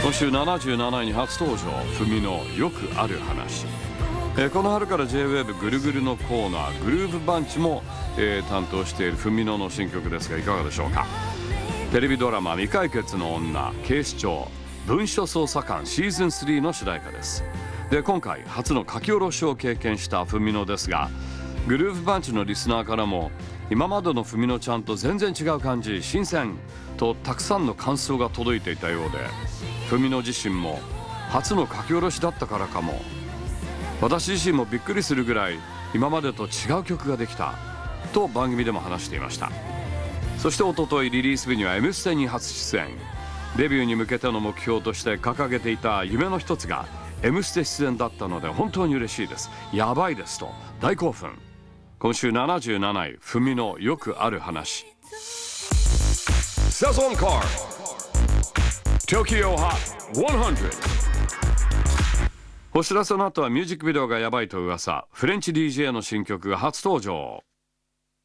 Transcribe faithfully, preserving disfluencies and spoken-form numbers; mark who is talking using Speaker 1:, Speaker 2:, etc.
Speaker 1: 今週ななじゅうなないに初登場、ふみのよくある話。えー、この春から ジェイウェーブ ぐるぐるのコーナーグルーヴバンチも、えー、担当しているふみのの新曲ですが、いかがでしょうか。テレビドラマ未解決の女警視庁文書捜査官シーズンスリーの主題歌です。で今回初の書き下ろしを経験したふみのですが、グルーヴバンチのリスナーからも今までのふみのちゃんと全然違う感じ、新鮮とたくさんの感想が届いていたようで、ふみの自身も初の書き下ろしだったからかも、私自身もびっくりするぐらい今までと違う曲ができたと番組でも話していました。そして一昨日リリース日には エムステ に初出演。デビューに向けての目標として掲げていた夢の一つが エムステ 出演だったので本当に嬉しいです、やばいですと大興奮。今週ななじゅうなないふみのよくある話。セゾンカー Tokyo Hot ひゃく。お知らせの後はミュージックビデオがやばいと噂、フレンチ ディージェー の新曲が初登場。